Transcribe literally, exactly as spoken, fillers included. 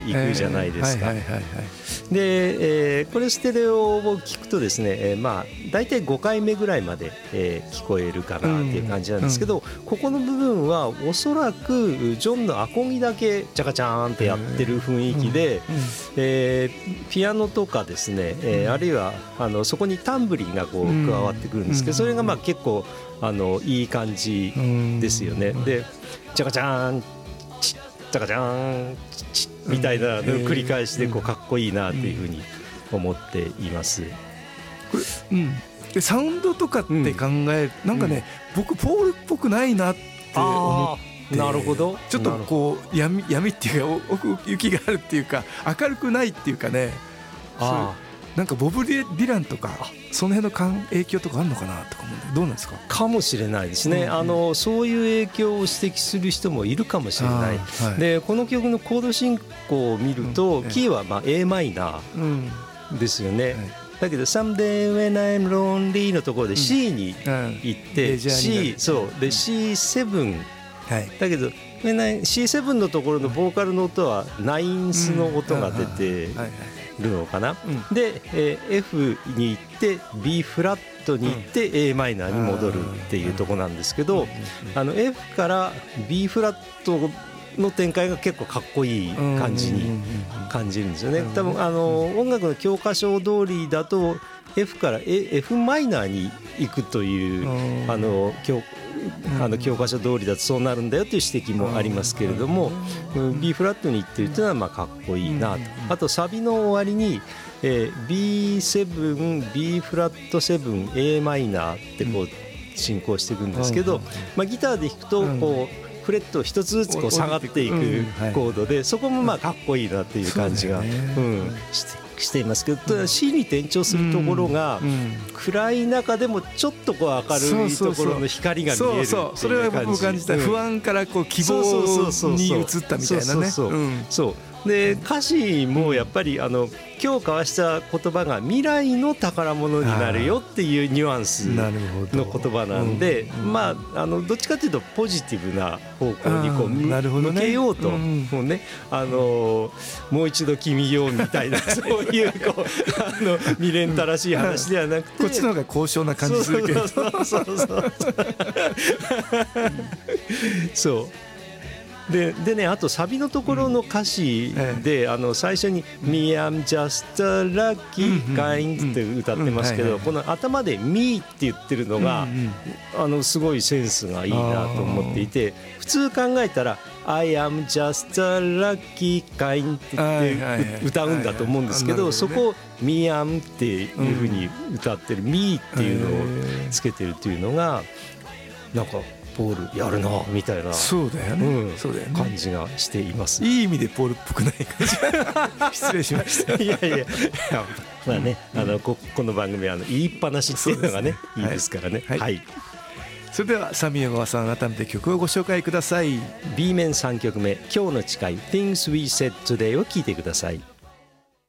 いくじゃないですか。 はいはいはいはい、 で、えー、これステレオを聞くとですね、えー、まあ大体ごかいめぐらいまで、えー、聞こえるかなっていう感じなんですけど、うんうん、ここの部分はおそらくジョンのアコギだけチャカチャーンってやってる雰囲気で、うんうん、えー、ピアノとかですね、えー、あるいはあのそこにタンブリンがこう加わってくるんですけど、それがまあ結構あのいい感じですよね。でチャカチャーンチッチャカチャーンチッみたいなのを繰り返しでこうかっこいいなというふうに思っています。 これ、うん、でサウンドとかって考える、うん、なんかね、うん、僕ポールっぽくないなって思って、 なるほど、 ちょっとこう闇、闇っていうか奥行きがあるっていうか明るくないっていうかね、あなんかボブ・ディランとかその辺の影響とかあるのかなとか思うんで、どうなんですか。 かもしれないですね、うんうん、あのそういう影響を指摘する人もいるかもしれない、はい、でこの曲のコード進行を見ると、うん、キーはまあ エー マイナーですよね、うんはい、だけど Someday when I'm lonely のところで C に行って、うん、C そうで シーセブン、はい、だけど シーセブン のところのボーカルの音はナインスの音が出てるのかな、うん、で、えー、F に行って B フラットに行って エー マイナーに戻るっていうとこなんですけど、あの F から B フラットの展開が結構かっこいい感じに感じるんですよね。多分あの音楽の教科書通りだと F から F マイナーに行くというあの教あの教科書通りだとそうなるんだよという指摘もありますけれども、 B フラットに行ってるというのはまあかっこいいなと。あとサビの終わりにえー、ビーセブン、B フラットセブン、A マイナーってこう進行していくんですけど、まあギターで弾くとこうフレット一つずつこう下がっていくコードで、そこもまあかっこいいなっていう感じが、うん、してしていますけど、C に転調するところが暗い中でもちょっとこう明るいところの光が見えるっていう感じ。そうそう、 それは僕も感じた。不安からこう希望に移ったみたいなね。 そうで歌詞もやっぱりあの今日交わした言葉が未来の宝物になるよっていうニュアンスの言葉なんで、まああのどっちかというとポジティブな方向にこう向けようと、もうねあのもう一度君よみたいなそういうこうあの未練たらしい話ではなくて、 こっちの方が高尚な感じするけど、そうそうそうそうそうで, でね、あとサビのところの歌詞で、うん、あの最初に「Me I'm just a lucky kind」って歌ってますけど、この頭で「Me」って言ってるのが、うんうん、あのすごいセンスがいいなと思っていて、普通考えたら「I am just a lucky kind」って言って歌うんだと思うんですけど、そこを「Me I'm」っていうふうに歌ってる「Me」っていうのをつけてるっていうのがなんかポールやるなみたいな、 そうだよね、うん、そうだよね、 感じがしています。 いい意味でポールっぽくない感じ失礼しました。 いやいやまあね、あの こ, この番組はあの言いっぱなしっていうのがね、いいですからね。 はい、はい、それではサミュエルさん改めて曲をご紹介ください。 B 面さんきょくめ今日の誓い Things We Said Today を聴いてください。